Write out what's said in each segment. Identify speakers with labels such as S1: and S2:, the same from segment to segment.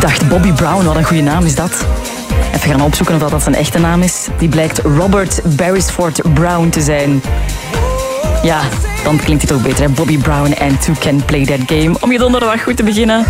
S1: dacht Bobby Brown, wat een goede naam is dat. Even gaan opzoeken of dat zijn echte naam is. Die blijkt Robert Beresford Brown te zijn. Ja, dan klinkt het ook beter, hè? Bobby Brown and Two Can Play That Game. Om je donderdag goed te beginnen.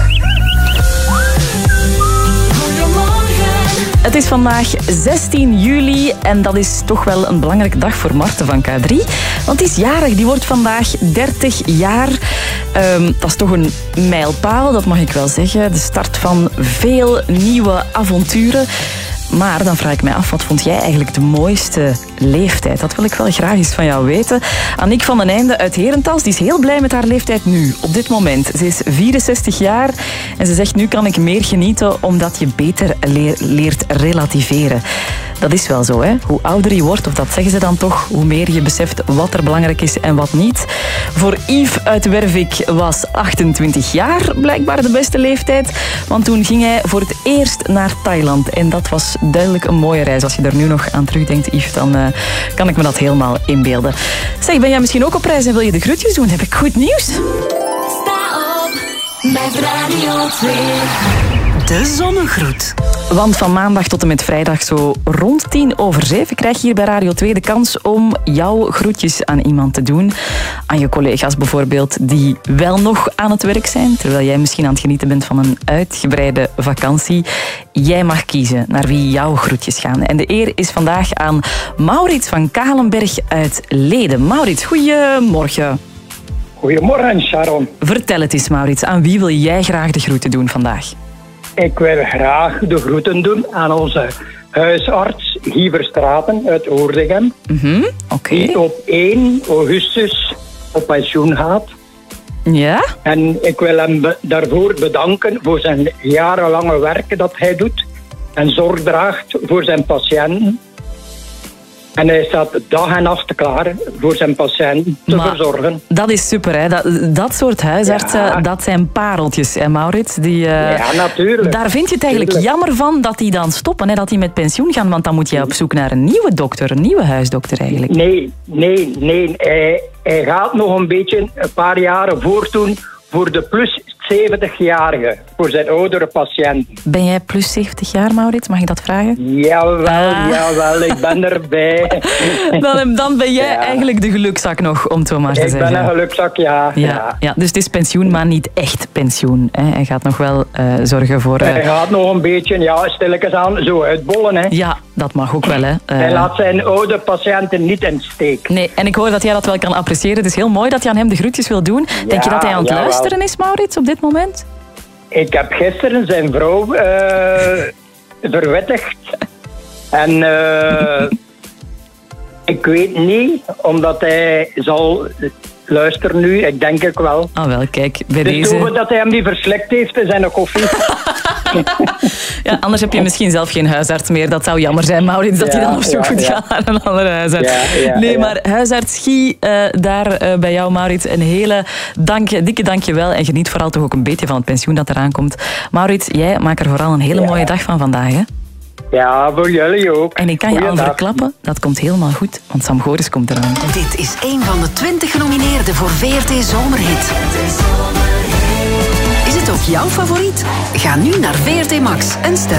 S1: Het is vandaag 16 juli en dat is toch wel een belangrijke dag voor Marten van K3. Want die is jarig, die wordt vandaag 30 jaar. Dat is toch een mijlpaal, dat mag ik wel zeggen. De start van veel nieuwe avonturen. Maar dan vraag ik mij af, wat vond jij eigenlijk de mooiste leeftijd? Dat wil ik wel graag eens van jou weten. Annick van den Einde uit Herentals, die is heel blij met haar leeftijd nu, op dit moment. Ze is 64 jaar en ze zegt, nu kan ik meer genieten omdat je beter leert relativeren. Dat is wel zo, hè? Hoe ouder je wordt, of dat zeggen ze dan toch, hoe meer je beseft wat er belangrijk is en wat niet. Voor Yves uit Wervik was 28 jaar blijkbaar de beste leeftijd. Want toen ging hij voor het eerst naar Thailand. En dat was duidelijk een mooie reis. Als je er nu nog aan terugdenkt, Yves, dan kan ik me dat helemaal inbeelden. Zeg, ben jij misschien ook op reis en wil je de groetjes doen? Heb ik goed nieuws?
S2: Sta op met Radio 2. De zonnegroet.
S1: Want van maandag tot en met vrijdag zo rond 7:10 krijg je hier bij Radio 2 de kans om jouw groetjes aan iemand te doen. Aan je collega's bijvoorbeeld die wel nog aan het werk zijn, terwijl jij misschien aan het genieten bent van een uitgebreide vakantie. Jij mag kiezen naar wie jouw groetjes gaan. En de eer is vandaag aan Maurits van Kalenberg uit Leden. Maurits, goedemorgen.
S3: Goedemorgen, Sharon.
S1: Vertel het eens, Maurits. Aan wie wil jij graag de groeten doen vandaag?
S3: Ik wil graag de groeten doen aan onze huisarts Guy Verstraeten uit Oordegem. Die op 1 augustus op pensioen gaat.
S1: Ja?
S3: En ik wil hem daarvoor bedanken voor zijn jarenlange werk dat hij doet. En zorg draagt voor zijn patiënten. En hij staat dag en nacht klaar voor zijn patiënten te verzorgen.
S1: Dat is super, hè? Dat soort huisartsen, dat zijn pareltjes, hè, Maurits?
S3: Ja, natuurlijk.
S1: Daar vind je het eigenlijk jammer van dat die dan stoppen, hè? Dat die met pensioen gaan, want dan moet je op zoek naar een nieuwe dokter, een nieuwe huisdokter eigenlijk.
S3: Nee. Hij gaat nog een paar jaren voortdoen voor de plus 70-jarigen, voor zijn oudere patiënten.
S1: Ben jij plus 70 jaar, Maurits? Mag ik dat vragen?
S3: Jawel, ik ben erbij.
S1: Dan ben jij eigenlijk de gelukzak nog, om het zo maar te zeggen.
S3: Ik ben een gelukzak, ja.
S1: Dus het is pensioen, maar niet echt pensioen. Hè? Hij gaat nog wel zorgen voor...
S3: Hij gaat nog een beetje, stilletjes aan, zo uitbollen. Hè.
S1: Ja, dat mag ook wel. Hè.
S3: Hij laat zijn oude patiënten niet in de steek.
S1: Nee, en ik hoor dat jij dat wel kan appreciëren. Het is heel mooi dat je aan hem de groetjes wil doen. Denk je dat hij aan het luisteren is, Maurits, op dit moment?
S3: Ik heb gisteren zijn vrouw verwittigd. En ik weet niet, omdat hij zal luisteren nu, ik denk ik wel.
S1: Wel, kijk, bij
S3: dus
S1: deze...
S3: dat hij hem die verslikt heeft in zijn koffie.
S1: Ja, anders heb je misschien zelf geen huisarts meer. Dat zou jammer zijn, Maurits, dat hij dan op zoek moet gaan naar een andere huisarts. Nee, maar huisarts Guy, daar bij jou, Maurits, een hele dikke dankjewel. En geniet vooral toch ook een beetje van het pensioen dat eraan komt. Maurits, jij maakt er vooral een hele mooie dag van vandaag, hè?
S3: Ja, voor jullie ook.
S1: En ik kan je al verklappen, dat komt helemaal goed, want Sam Goris komt eraan.
S2: Dit is een van de 20 genomineerden voor VRT Zomerhit. Is het ook jouw favoriet? Ga nu naar VRT Max en stem